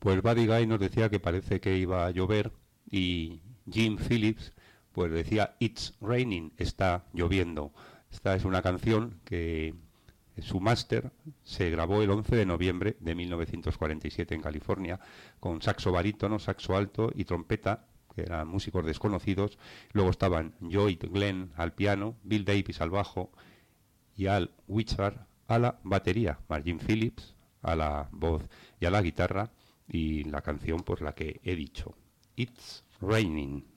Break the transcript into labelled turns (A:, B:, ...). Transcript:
A: Pues Buddy Guy nos decía que parece que iba a llover y Jim Phillips pues decía It's raining, está lloviendo. Esta es una canción que su máster se grabó el 11 de noviembre de 1947 en California con saxo barítono, saxo alto y trompeta, que eran músicos desconocidos. Luego estaban Lloyd Glenn al piano, Bill Davis al bajo y Al Wishart a la batería, Margin Phillips a la voz y a la guitarra, y la canción por la que he dicho, It's Raining.